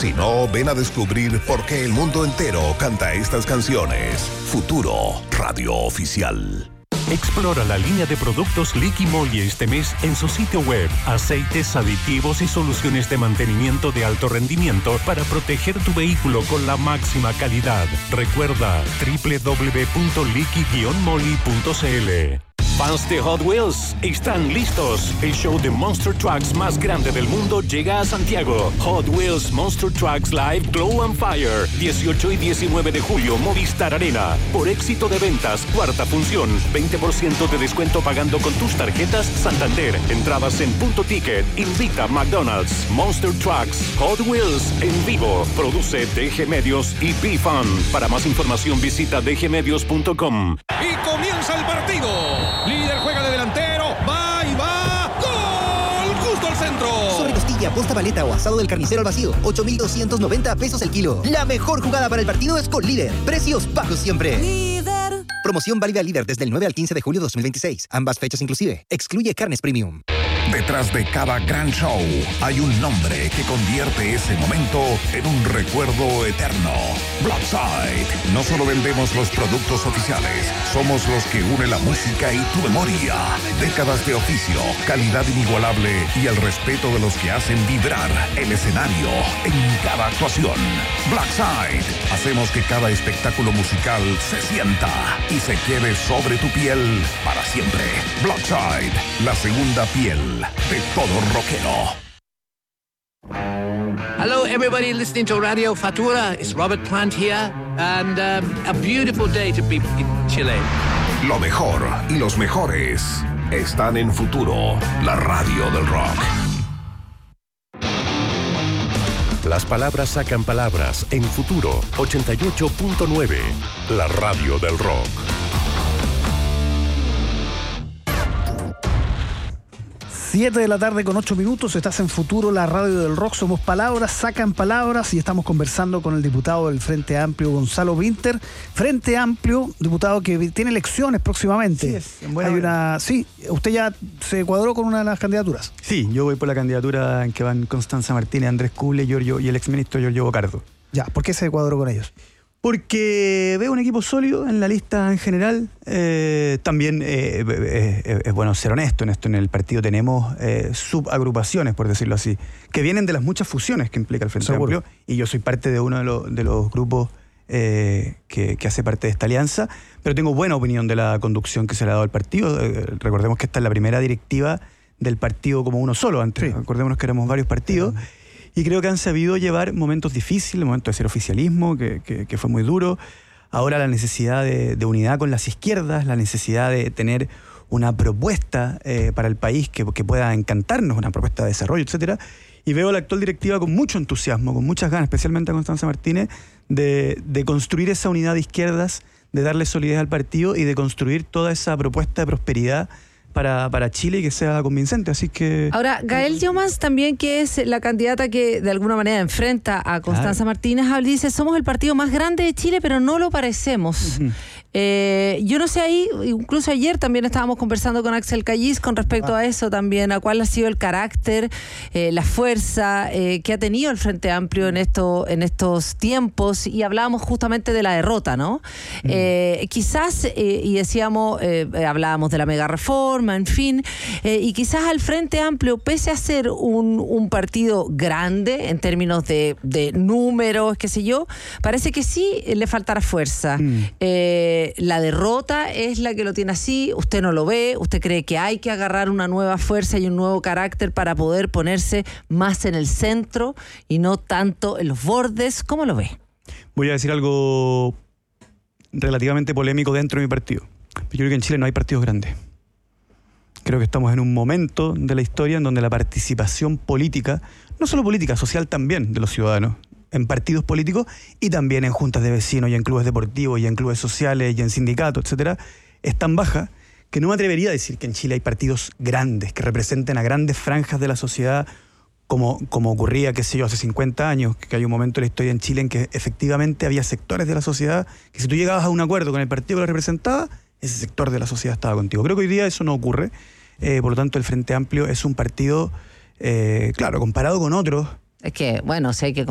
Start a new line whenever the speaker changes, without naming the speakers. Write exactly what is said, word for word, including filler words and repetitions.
Si no, ven a descubrir por qué el mundo entero canta estas canciones. Futuro Radio Oficial.
Explora la línea de productos Liqui Moly este mes en su sitio web. Aceites, aditivos y soluciones de mantenimiento de alto rendimiento para proteger tu vehículo con la máxima calidad. Recuerda doble u doble u doble u punto liqui guion moly punto c l. Fans de Hot Wheels, están listos. El show de Monster Trucks más grande del mundo llega a Santiago. Hot Wheels Monster Trucks Live Glow and Fire. dieciocho y diecinueve de julio, Movistar Arena. Por éxito de ventas, cuarta función. veinte por ciento de descuento pagando con tus tarjetas Santander. Entradas en Punto Ticket. Invita McDonald's. Monster Trucks Hot Wheels en vivo. Produce D G Medios y B-Fun. Para más información visita d g medios punto com.
Y comienza el partido. Líder juega de delantero, va y va. ¡Gol! Justo al centro.
Sobre costilla, posta paleta o asado del carnicero al vacío, ocho mil doscientos noventa pesos el kilo. La mejor jugada para el partido es con Líder. Precios bajos siempre.
Líder.
Promoción válida Líder desde el nueve al quince de julio de dos mil veintiséis. Ambas fechas inclusive. Excluye carnes premium.
Detrás de cada gran show hay un nombre que convierte ese momento en un recuerdo eterno. Blackside. No solo vendemos los productos oficiales, somos los que une la música y tu memoria. Décadas de oficio, calidad inigualable y el respeto de los que hacen vibrar el escenario en cada actuación. Blackside. Hacemos que cada espectáculo musical se sienta y se quede sobre tu piel para siempre. Blackside, la segunda piel de todo rockero.
Hello, everybody listening to Radio Futura. It's Robert Plant here, and um, a beautiful day to be in Chile.
Lo mejor y los mejores están en Futuro, la radio del rock.
Las palabras sacan palabras en Futuro ochenta y ocho punto nueve, la radio del rock.
siete de la tarde con ocho minutos, estás en Futuro, la radio del rock. Somos palabras, sacan palabras, y estamos conversando con el diputado del Frente Amplio, Gonzalo Winter. Frente Amplio, diputado que tiene elecciones próximamente.
Sí, es, en buena
Hay
hora.
una, sí, usted ya se cuadró con una de las candidaturas.
Sí, yo voy por la candidatura en que van Constanza Martínez, Andrés Kuble, Giorgio y el exministro Giorgio Bocardo.
Ya, ¿por qué se cuadró con ellos?
Porque veo un equipo sólido en la lista en general. Eh, también eh, eh, es bueno ser honesto en esto. En el partido tenemos eh, subagrupaciones, por decirlo así, que vienen de las muchas fusiones que implica el Frente
Seguro.
Amplio. Y yo soy parte de uno de, los, de los grupos eh, que, que hace parte de esta alianza. Pero tengo buena opinión de la conducción que se le ha dado al partido. Eh, recordemos que esta es la primera directiva del partido como uno solo. Antes, sí. Acordémonos que éramos varios partidos. Sí. Y creo que han sabido llevar momentos difíciles, momentos de ser oficialismo, que, que, que fue muy duro. Ahora la necesidad de, de unidad con las izquierdas, la necesidad de tener una propuesta eh, para el país que, que pueda encantarnos, una propuesta de desarrollo, etcétera. Y veo a la actual directiva con mucho entusiasmo, con muchas ganas, especialmente a Constanza Martínez, de, de construir esa unidad de izquierdas, de darle solidez al partido y de construir toda esa propuesta de prosperidad Para, para Chile y que sea convincente, así que...
Ahora, Gael Llomans también, que es la candidata que de alguna manera enfrenta a Constanza claro. Martínez, dice, somos el partido más grande de Chile, pero no lo parecemos. Uh-huh. Eh, yo no sé ahí, incluso ayer también estábamos conversando con Axel Callis con respecto ah. a eso también, a cuál ha sido el carácter, eh, la fuerza eh, que ha tenido el Frente Amplio en, esto, en estos tiempos, y hablábamos justamente de la derrota, ¿no? Uh-huh. Eh, quizás, eh, y decíamos, eh, hablábamos de la mega reforma, en fin, eh, y quizás al Frente Amplio, pese a ser un, un partido grande en términos de, de números, qué sé yo, parece que sí le faltará fuerza. Mm. Eh, la derrota es la que lo tiene así, usted no lo ve, usted cree que hay que agarrar una nueva fuerza y un nuevo carácter para poder ponerse más en el centro y no tanto en los bordes. ¿Cómo lo ve?
Voy a decir algo relativamente polémico dentro de mi partido. Yo creo que en Chile no hay partidos grandes. Creo que estamos en un momento de la historia en donde la participación política, no solo política, social también, de los ciudadanos, en partidos políticos y también en juntas de vecinos y en clubes deportivos y en clubes sociales y en sindicatos, etcétera, es tan baja que no me atrevería a decir que en Chile hay partidos grandes que representen a grandes franjas de la sociedad como, como ocurría, qué sé yo, hace cincuenta años, que hay un momento en la historia en Chile en que efectivamente había sectores de la sociedad que si tú llegabas a un acuerdo con el partido que lo representaba, ese sector de la sociedad estaba contigo. Creo que hoy día eso no ocurre. Eh, por lo tanto, el Frente Amplio es un partido, eh, claro, comparado con otros.
Es que, bueno, si hay que